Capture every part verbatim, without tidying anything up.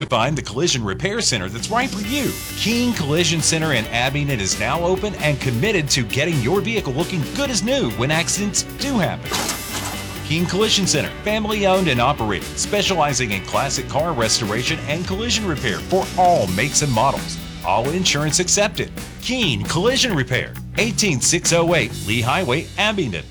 find the collision repair center that's right for you. Keene Collision Center in Abingdon is now open and committed to getting your vehicle looking good as new when accidents do happen. Keene Collision Center, family owned and operated, specializing in classic car restoration and collision repair for all makes and models. All insurance accepted. Keene Collision Repair, eighteen six oh eight Lee Highway, Abingdon.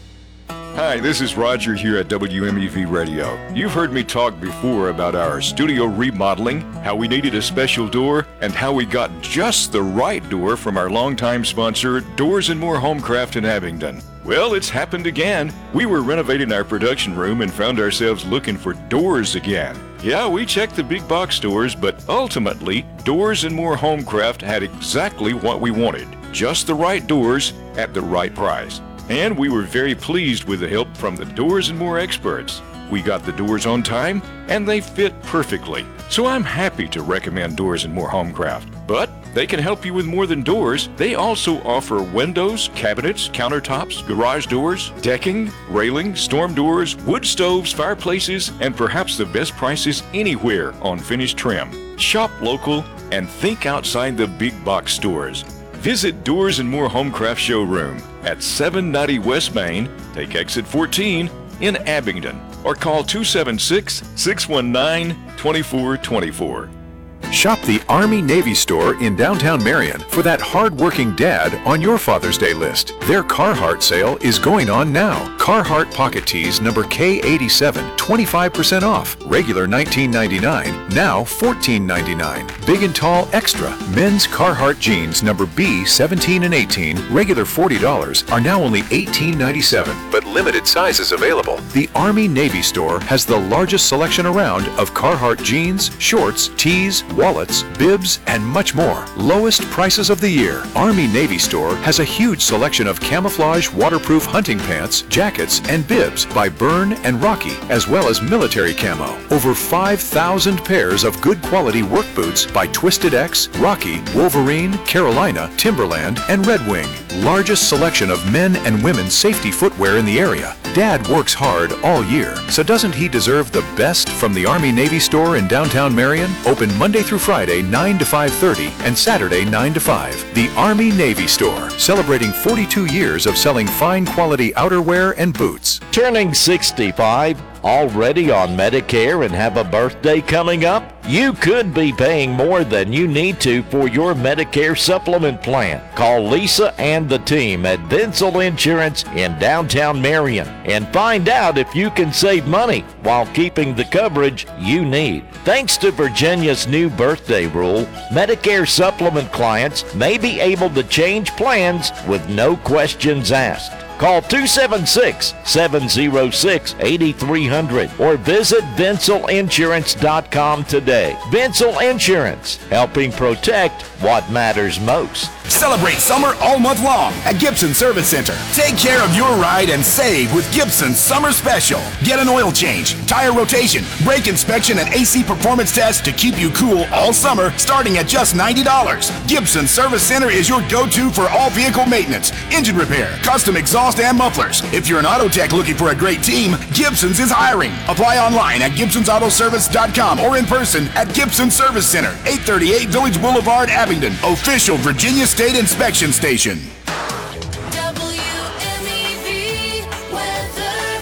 Hi, this is Roger here at W M E V Radio. You've heard me talk before about our studio remodeling, how we needed a special door, and how we got just the right door from our longtime sponsor, Doors and More Homecraft in Abingdon. Well, it's happened again. We were renovating our production room and found ourselves looking for doors again. Yeah, we checked the big box stores, but ultimately, Doors and More Homecraft had exactly what we wanted. Just the right doors at the right price. And we were very pleased with the help from the Doors and More experts. We got the doors on time, and they fit perfectly. So I'm happy to recommend Doors and More Homecraft. But they can help you with more than doors. They also offer windows, cabinets, countertops, garage doors, decking, railing, storm doors, wood stoves, fireplaces, and perhaps the best prices anywhere on finished trim. Shop local and think outside the big box stores. Visit Doors and More Homecraft Showroom at seven ninety West Main, take exit fourteen in Abingdon, or call two seven six, six one nine, two four two four. Shop the Army-Navy store in downtown Marion for that hard-working dad on your Father's Day list. Their Carhartt sale is going on now. Carhartt Pocket Tees number K eighty-seven, twenty-five percent off. Regular nineteen ninety-nine, now fourteen ninety-nine. Big and Tall Extra. Men's Carhartt jeans number B seventeen and eighteen, regular forty dollars, are now only eighteen ninety-seven, but limited sizes available. The Army-Navy store has the largest selection around of Carhartt jeans, shorts, tees, wallets, bibs, and much more. Lowest prices of the year. Army-Navy store has a huge selection of camouflage waterproof hunting pants, jackets, and bibs by Byrne and Rocky, as well as military camo. Over five thousand pairs of good quality work boots by Twisted X, Rocky, Wolverine, Carolina, Timberland, and Red Wing. Largest selection of men and women's safety footwear in the area. Dad works hard all year, so doesn't he deserve the best from the Army-Navy store in downtown Marion? Open Monday through Friday nine to five thirty and Saturday nine to five. The Army-Navy store, celebrating forty-two years of selling fine quality outerwear and boots. Turning sixty-five, already on Medicare and have a birthday coming up? You could be paying more than you need to for your Medicare supplement plan. Call Lisa and the team at Vinsel Insurance in downtown Marion and find out if you can save money while keeping the coverage you need. Thanks to Virginia's new birthday rule, Medicare supplement clients may be able to change plans with no questions asked. Call two seven six, seven zero six, eight three zero zero or visit Vinsel Insurance dot com today. Vinsel Insurance, helping protect what matters most. Celebrate summer all month long at Gibson Service Center. Take care of your ride and save with Gibson's Summer Special. Get an oil change, tire rotation, brake inspection, and A C performance test to keep you cool all summer starting at just ninety dollars. Gibson Service Center is your go-to for all vehicle maintenance, engine repair, custom exhaust, and mufflers. If you're an auto tech looking for a great team, Gibson's is hiring. Apply online at Gibsons Auto Service dot com or in person at Gibson Service Center, eight thirty-eight Village Boulevard, Abingdon. Official Virginia State Inspection Station. W M E V weather.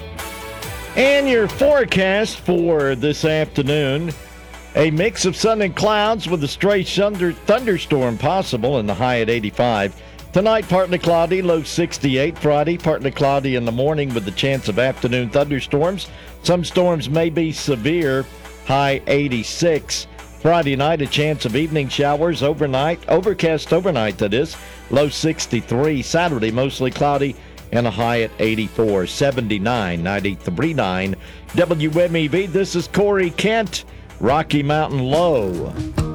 And your forecast for this afternoon, a mix of sun and clouds with a stray thunder, thunderstorm possible in the high at eighty-five. Tonight, partly cloudy, low sixty-eight. Friday, partly cloudy in the morning with the chance of afternoon thunderstorms. Some storms may be severe, high eighty-six. Friday night, a chance of evening showers overnight, overcast overnight, that is, low sixty-three. Saturday, mostly cloudy and a high at eighty-four. seventy-nine, ninety-three point nine W M E V. This is Corey Kent, Rocky Mountain Low.